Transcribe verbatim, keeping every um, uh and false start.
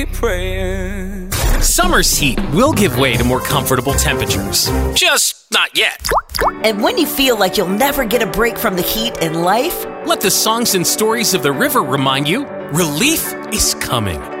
praying. Summer's heat will give way to more comfortable temperatures. Just not yet. And when you feel like you'll never get a break from the heat in life, let the songs and stories of the river remind you, relief is coming.